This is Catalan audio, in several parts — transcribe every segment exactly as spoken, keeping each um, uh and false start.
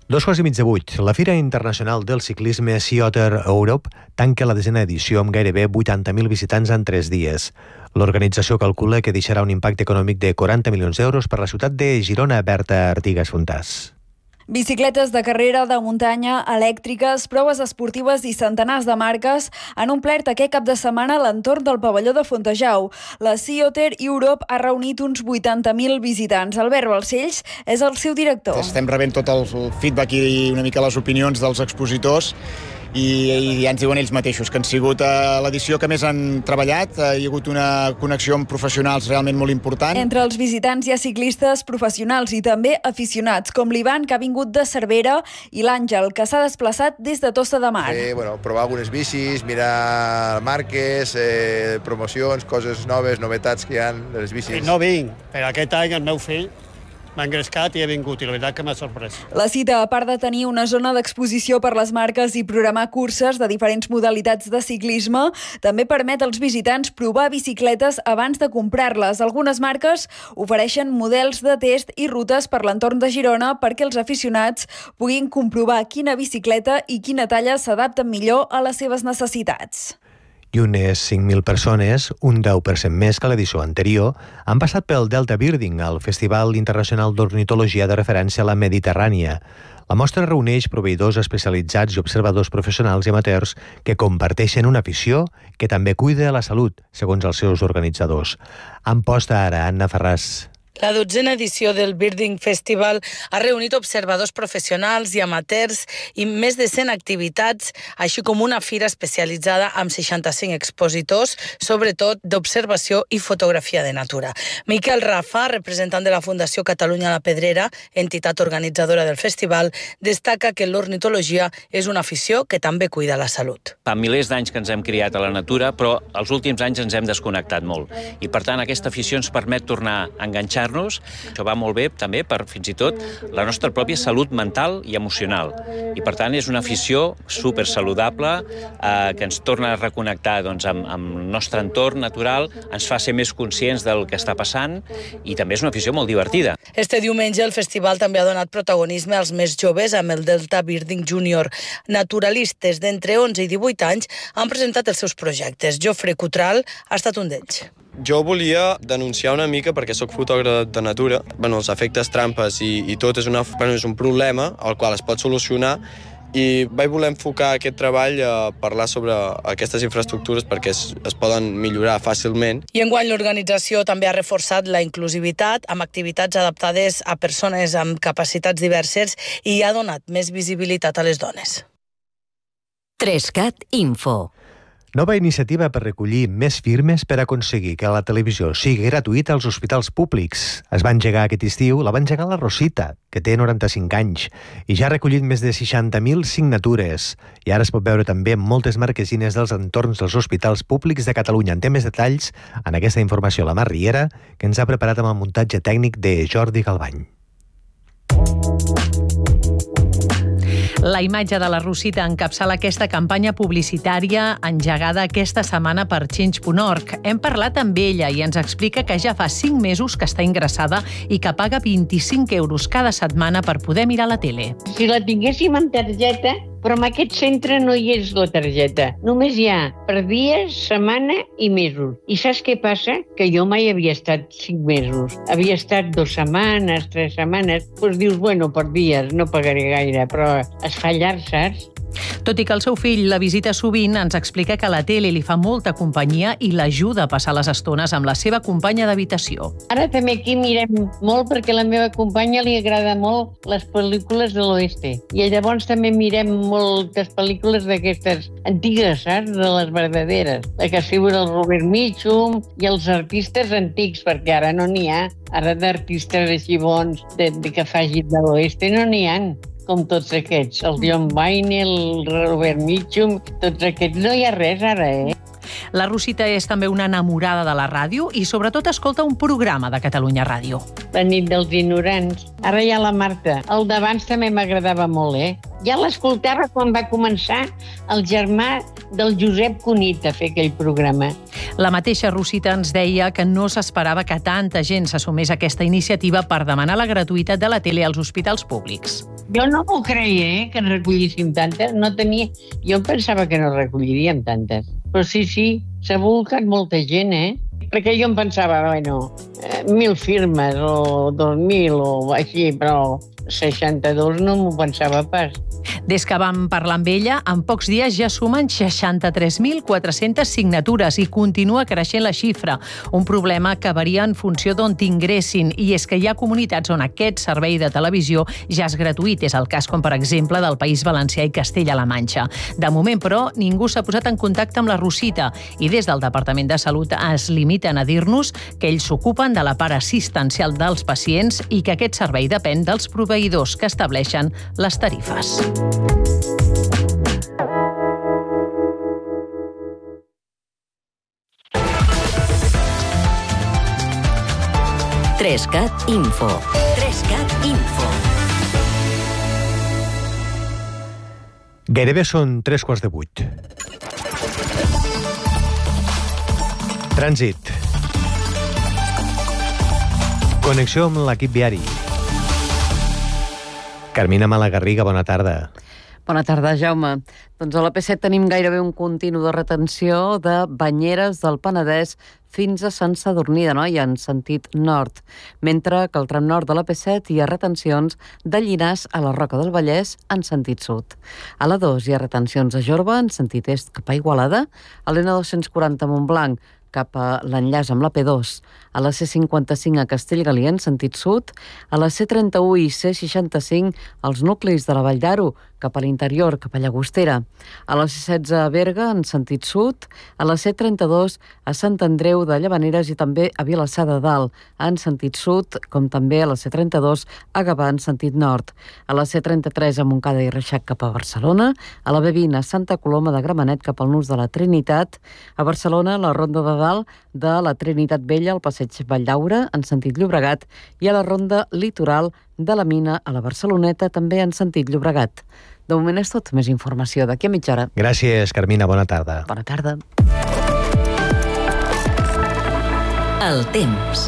Dos quarts i mig de vuit. La Fira Internacional del Ciclisme Sea Otter Europe tanca la desena edició amb gairebé vuitanta mil visitants en tres dies. L'organització calcula que deixarà un impacte econòmic de quaranta milions d'euros per la ciutat de Girona. Berta Artigas Fontàs. Bicicletes de carrera, de muntanya, elèctriques, proves esportives i centenars de marques han omplert aquest cap de setmana l'entorn del pavelló de Fontejau. La Sea Otter Europe ha reunit uns vuitanta mil visitants. Albert Balcells és el seu director. Estem rebent tot el feedback i una mica les opinions dels expositors i, i ja ens diuen ells mateixos que han sigut uh, l'edició que més han treballat. Uh, hi ha hagut una connexió amb professionals realment molt important. Entre els visitants hi ha ciclistes professionals i també aficionats, com l'Ivan, que ha vingut de Cervera, i l'Àngel, que s'ha desplaçat des de Tossa de Mar. Eh, bueno, provar algunes bicis, mirar marques, eh, promocions, coses noves, novetats que hi ha de les bicis. No vinc, però aquest any el meu fill m'ha engrescat i he vingut, i la veritat que m'ha sorprès. La cita, a part de tenir una zona d'exposició per les marques i programar curses de diferents modalitats de ciclisme, també permet als visitants provar bicicletes abans de comprar-les. Algunes marques ofereixen models de test i rutes per l'entorn de Girona perquè els aficionats puguin comprovar quina bicicleta i quina talla s'adapten millor a les seves necessitats. I unes cinc mil persones, un deu per cent més que l'edició anterior, han passat pel Delta Birding, el Festival Internacional d'Ornitologia de referència a la Mediterrània. La mostra reuneix proveïdors especialitzats i observadors professionals i amateurs que comparteixen una afició que també cuida la salut, segons els seus organitzadors. En posta ara Anna Ferràs. La dotzena edició del Birding Festival ha reunit observadors professionals i amateurs i més de cent activitats, així com una fira especialitzada amb seixanta-cinc expositors, sobretot d'observació i fotografia de natura. Miquel Rafa, representant de la Fundació Catalunya La Pedrera, entitat organitzadora del festival, destaca que l'ornitologia és una afició que també cuida la salut. Fa milers d'anys que ens hem criat a la natura, però els últims anys ens hem desconnectat molt. I per tant aquesta afició ens permet tornar a enganxar nos. Això va molt bé també per fins i tot la nostra pròpia salut mental i emocional. I per tant és una afició super saludable eh, que ens torna a reconnectar doncs, amb, amb el nostre entorn natural, ens fa ser més conscients del que està passant i també és una afició molt divertida. Este diumenge el festival també ha donat protagonisme als més joves amb el Delta Birding Junior. Naturalistes d'entre onze i divuit anys han presentat els seus projectes. Jofre Cotral ha estat un d'ells. Jo volia denunciar una mica, perquè sóc fotògraf de natura, bueno, els efectes trampes i, i tot és, una, bueno, és un problema al qual es pot solucionar i vaig voler enfocar aquest treball a parlar sobre aquestes infraestructures perquè es, es poden millorar fàcilment. I enguany l'organització també ha reforçat la inclusivitat amb activitats adaptades a persones amb capacitats diverses i ha donat més visibilitat a les dones. Trescat Info. Nova iniciativa per recollir més firmes per aconseguir que la televisió sigui gratuïta als hospitals públics. Es va engegar aquest estiu, la va engegar la Rosita, que té noranta-cinc anys, i ja ha recollit més de seixanta mil signatures. I ara es pot veure també moltes marquesines dels entorns dels hospitals públics de Catalunya. En té més detalls en aquesta informació la Mar Riera, que ens ha preparat amb el muntatge tècnic de Jordi Galbany. La imatge de la Rosita encapçala aquesta campanya publicitària engegada aquesta setmana per Change punt org. Hem parlat amb ella i ens explica que ja fa cinc mesos que està ingressada i que paga vint-i-cinc euros cada setmana per poder mirar la tele. Si la tinguéssim en targeta, però en aquest centre no hi és la targeta. Només hi ha per dies, setmana i mesos. I saps què passa? Que jo mai havia estat cinc mesos. Havia estat dues setmanes, tres setmanes. Doncs dius, bueno, per dies no pagaré gaire, però es fa llarg, saps? Tot i que el seu fill la visita sovint, ens explica que la tele li fa molta companyia i l'ajuda a passar les estones amb la seva companya d'habitació. Ara també aquí mirem molt perquè a la meva companya li agrada molt les pel·lícules de l'oeste. I llavors també mirem moltes pel·lícules d'aquestes antigues, saps? De les verdaderes. La que ha sigut el Robert Mitchum i els artistes antics, perquè ara no n'hi ha. Ara d'artistes així bons de, de que facin de l'oeste no n'hi ha. Com tots aquests, el John Wayne, el Robert Mitchum, tots aquests, no hi ha res ara, eh? La Rosita és també una enamorada de la ràdio i sobretot escolta un programa de Catalunya Ràdio. La nit dels ignorants. Ara hi ha la Marta. El d'abans també m'agradava molt, eh? Ja l'escoltava quan va començar el germà del Josep Cunit a fer aquell programa. La mateixa Rosita ens deia que no s'esperava que tanta gent s'assumés aquesta iniciativa per demanar la gratuïtat de la tele als hospitals públics. Jo no m'ho creia, eh, que en recollíssim tantes. No tenia... Jo em pensava que no recolliríem tantes. Però sí, sí, s'ha volcat molta gent, eh? Perquè jo em pensava, bueno, eh, mil firmes o dos mil o així, però seixanta-dos no m'ho pensava pas. Des que vam parlar amb ella, en pocs dies ja sumen seixanta-tres mil quatre-centes signatures i continua creixent la xifra. Un problema que varia en funció d'on t'ingressin, i és que hi ha comunitats on aquest servei de televisió ja és gratuït. És el cas, com per exemple, del País Valencià i Castella-La Manxa. De moment, però, ningú s'ha posat en contacte amb la Rosita i des del Departament de Salut es limiten a dir-nos que ells s'ocupen de la part assistencial dels pacients i que aquest servei depèn dels proveïdors que estableixen les tarifes. Trescat Info. Trescat Info. Gairebé són tres quarts de vuit. Trànsit. Connexió amb l'equip viari. Carmina Malagarriga, bona tarda. Bona tarda, Jaume. Doncs a la P set tenim gairebé un continu de retenció de Banyeres del Penedès fins a Sant Sadurní d'Anoia, en sentit nord, mentre que al tram nord de la P set hi ha retencions de Llinars a la Roca del Vallès en sentit sud. A la dos hi ha retencions a Jorba en sentit est cap a Igualada, a l'N dos-cents quaranta a Montblanc cap a l'enllaç amb la P dos, a la C cinquanta-cinc a Castellgalí en sentit sud, a la C trenta-u i C seixanta-cinc als nuclis de la Vall d'Aro cap a l'interior, cap a Llagostera, a la C setze a Berga en sentit sud, a la C trenta-dos a Sant Andreu de Llavaneres i també a Vilassar de Dalt en sentit sud, com també a la C trenta-dos a Gavà en sentit nord, a la C trenta-tres a Montcada i Reixac cap a Barcelona, a la B vint a Santa Coloma de Gramenet cap al nus de la Trinitat, a Barcelona la Ronda de Dalt de la Trinitat Vella al passeig Valldaura en sentit Llobregat i a la Ronda Litoral de la Mina a la Barceloneta també en sentit Llobregat. De moment és tot. Més informació d'aquí a mitja hora. Gràcies, Carmina. Bona tarda. Bona tarda. El temps.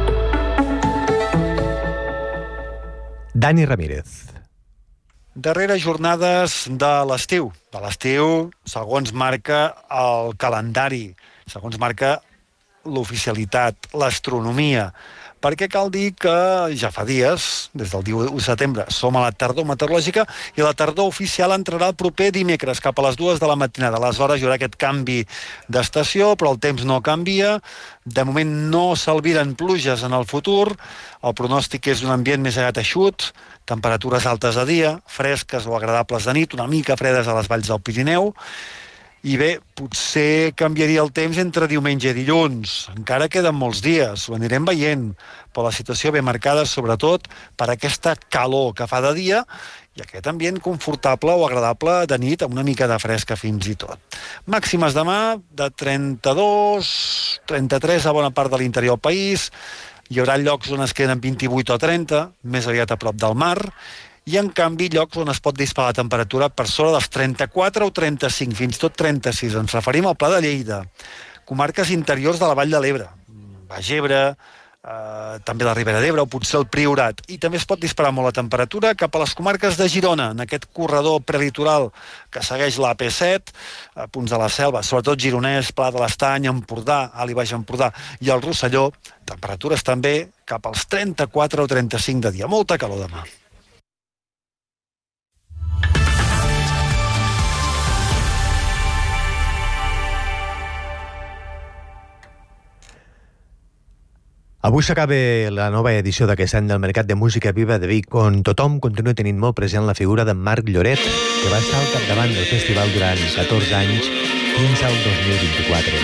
Dani Ramírez. Darreres jornades de l'estiu. De l'estiu, segons marca el calendari, segons marca l'oficialitat, l'astronomia, perquè cal dir que ja fa dies, des del dia u de setembre, som a la tardor meteorològica i la tardor oficial entrarà el proper dimecres cap a les dues de la matinada. Aleshores hi haurà aquest canvi d'estació, però el temps no canvia. De moment no s'albiren pluges en el futur. El pronòstic és un ambient més aviat eixut, temperatures altes de dia, fresques o agradables de nit, una mica fredes a les valls del Pirineu. I bé, potser canviaria el temps entre diumenge i dilluns. Encara queden molts dies, ho anirem veient, però la situació ve marcada sobretot per aquesta calor que fa de dia i aquest ambient confortable o agradable de nit amb una mica de fresca fins i tot. Màximes demà de trenta-dos, trenta-tres a bona part de l'interior del país. Hi haurà llocs on es queden vint-i-vuit o trenta, més aviat a prop del mar, i en canvi llocs on es pot disparar la temperatura per sobre dels trenta-quatre o trenta-cinc, fins tot trenta-sis. Ens referim al Pla de Lleida, comarques interiors de la Vall de l'Ebre, Baix Ebre, eh, també la Ribera d'Ebre o potser el Priorat. I també es pot disparar molt la temperatura cap a les comarques de Girona, en aquest corredor prelitoral que segueix la A P set, a punts de la Selva, sobretot Gironès, Pla de l'Estany, Empordà, Alt i Baix Empordà i el Rosselló. Temperatures també cap als trenta-quatre o trenta-cinc de dia. Molta calor demà. Avui s'acaba la nova edició d'aquest any del Mercat de Música Viva de Vic, on tothom continua tenint molt present la figura de Marc Lloret, que va estar al capdavant del festival durant catorze anys fins al dos mil vint-i-quatre.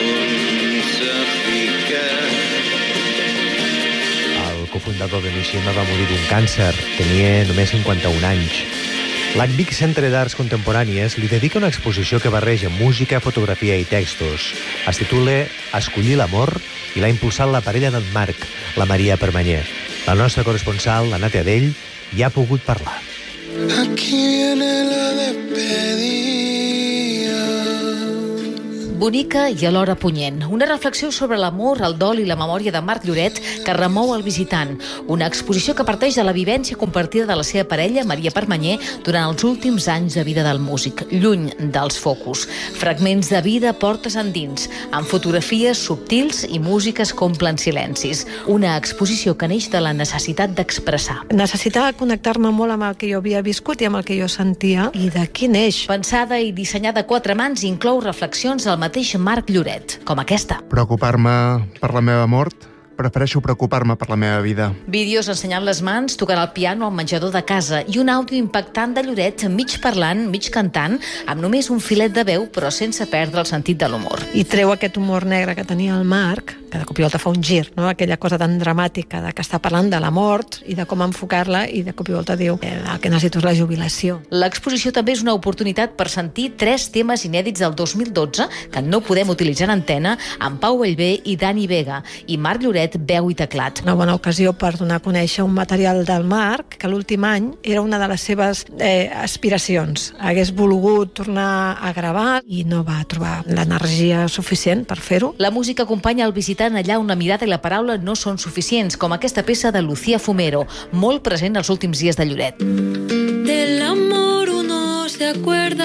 El cofundador de Mishima va morir d'un càncer, tenia només cinquanta-un anys. L'H Vic Centre d'Arts Contemporànies li dedica una exposició que barreja música, fotografia i textos. Es titula Escollir l'amor i l'ha impulsat la parella d'en Marc, la Maria Permanyer. La nostra corresponsal, la Nàtia Dell, hi ha pogut parlar. Aquí viene la despedida. Bonica i alhora punyent. Una reflexió sobre l'amor, el dol i la memòria de Marc Lloret que remou el visitant. Una exposició que parteix de la vivència compartida de la seva parella, Maria Permanyer, durant els últims anys de vida del músic, lluny dels focus. Fragments de vida portes endins, amb fotografies subtils i músiques que omplen silencis. Una exposició que neix de la necessitat d'expressar. Necessitava connectar-me molt amb el que jo havia viscut i amb el que jo sentia, i d'aquí neix. Pensada i dissenyada a quatre mans, inclou reflexions del mateix Marc Lloret, com aquesta. Preocupar-me per la meva mort, prefereixo preocupar-me per la meva vida. Vídeos ensenyant les mans, tocant el piano al menjador de casa i un àudio impactant de Lloret, mig parlant, mig cantant, amb només un filet de veu, però sense perdre el sentit de l'humor. I treu aquest humor negre que tenia el Marc, que de cop i volta fa un gir, no? Aquella cosa tan dramàtica de que està parlant de la mort i de com enfocar-la, i de cop i volta diu eh, el que necessito és la jubilació. L'exposició també és una oportunitat per sentir tres temes inèdits del dos mil dotze que no podem utilitzar en antena, amb Pau Bellver i Dani Vega, i Marc Lloret, veu i teclat. Una bona ocasió per donar a conèixer un material del Marc que l'últim any era una de les seves eh, aspiracions. Hagués volgut tornar a gravar i no va trobar l'energia suficient per fer-ho. La música acompanya el visitant allà on la mirada i la paraula no són suficients, com aquesta peça de Lucía Fumero, molt present als últims dies de Lloret. Del amor uno se acuerda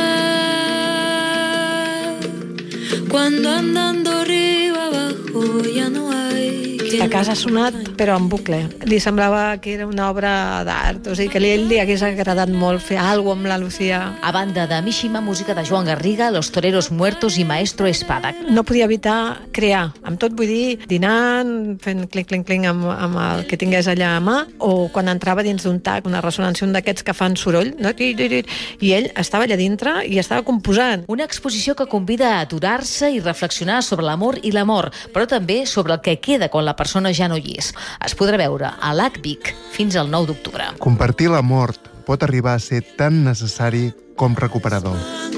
cuando andando arriba abajo ya no hay. A casa ha sonat, però en bucle. Li semblava que era una obra d'art, o sigui que a ell li hagués agradat molt fer alguna cosa amb la Lucía. A banda de Mishima, música de Joan Garriga, Los Toreros Muertos i Maestro Espada. No podia evitar crear, amb tot vull dir, dinant, fent clinc-clinc-clinc amb, amb el que tingués allà a mà, o quan entrava dins d'un tac, una ressonància, un d'aquests que fan soroll, no? I ell estava allà dintre i estava composant. Una exposició que convida a aturar-se i reflexionar sobre l'amor i la mort, però també sobre el que queda quan la persona ja no hi és. Es podrà veure a l'A C Vic fins al nou d'octubre. Compartir la mort pot arribar a ser tan necessari com recuperador.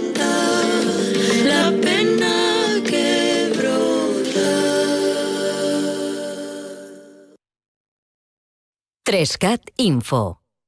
La pena que brota. Trescat Info.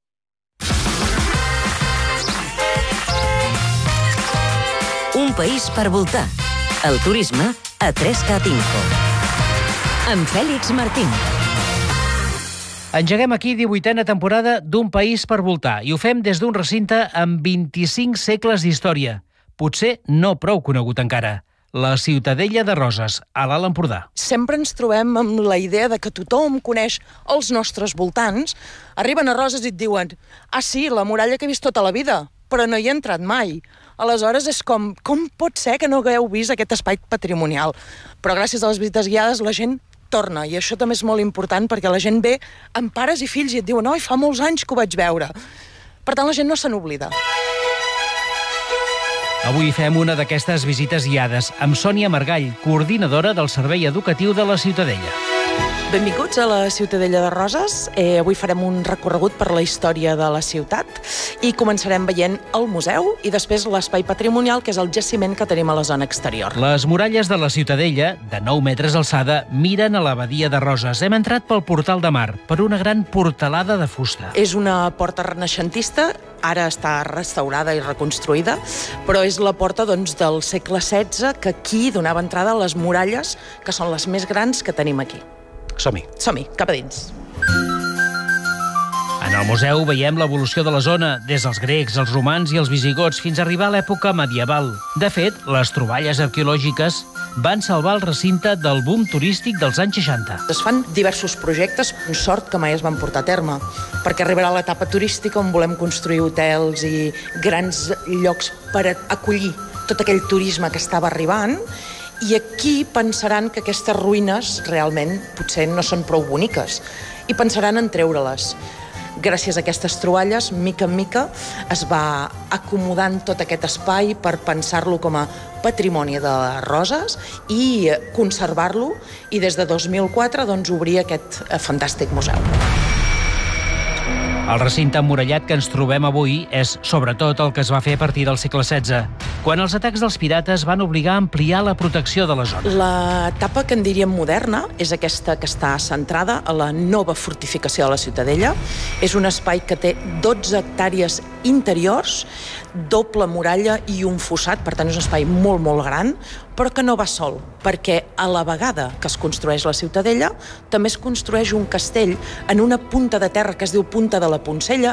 Un país per voltar. El turisme a Trescat Info. Amb Fèlix Martín. Engeguem aquí divuitena temporada d'Un país per voltar i ho fem des d'un recinte amb vint-i-cinc segles d'història, potser no prou conegut encara. La Ciutadella de Roses, a l'Alt Empordà. Sempre ens trobem amb la idea de que tothom coneix els nostres voltants. Arriben a Roses i et diuen «Ah, sí, la muralla que he vist tota la vida, però no hi he entrat mai». Aleshores és com, com pot ser que no hagueu vist aquest espai patrimonial? Però gràcies a les visites guiades la gent torna, i això també és molt important perquè la gent ve amb pares i fills i et diuen «Oi, fa molts anys que ho vaig veure». Per tant, la gent no se n'oblida. Avui fem una d'aquestes visites guiades amb Sònia Margall, coordinadora del Servei Educatiu de la Ciutadella. Benvinguts a la Ciutadella de Roses. Eh, avui farem un recorregut per la història de la ciutat i començarem veient el museu i després l'espai patrimonial, que és el jaciment que tenim a la zona exterior. Les muralles de la Ciutadella, de nou metres d'alçada, miren a la badia de Roses. Hem entrat pel portal de mar, per una gran portalada de fusta. És una porta renaixentista, ara està restaurada i reconstruïda, però és la porta doncs, del segle setze que aquí donava entrada a les muralles, que són les més grans que tenim aquí. Som-hi. Som-hi, cap a dins. En el museu veiem l'evolució de la zona, des dels grecs, els romans i els visigots, fins a arribar a l'època medieval. De fet, les troballes arqueològiques van salvar el recinte del boom turístic dels anys seixanta. Es fan diversos projectes, amb sort que mai es van portar a terme, perquè arribarà l'etapa turística on volem construir hotels i grans llocs per acollir tot aquell turisme que estava arribant. I aquí pensaran que aquestes ruïnes realment potser no són prou boniques i pensaran en treure-les. Gràcies a aquestes troballes, mica en mica, es va acomodant tot aquest espai per pensar-lo com a patrimoni de Roses i conservar-lo, i des de dos mil quatre doncs, obrir aquest fantàstic museu. El recinte emmurallat que ens trobem avui és, sobretot, el que es va fer a partir del segle setze, quan els atacs dels pirates van obligar a ampliar la protecció de la zona. L'etapa que en diríem moderna és aquesta que està centrada a la nova fortificació de la Ciutadella. És un espai que té dotze hectàrees interiors, doble muralla i un fossat, per tant és un espai molt, molt gran, però que no va sol, perquè a la vegada que es construeix la Ciutadella també es construeix un castell en una punta de terra que es diu Punta de la Poncella,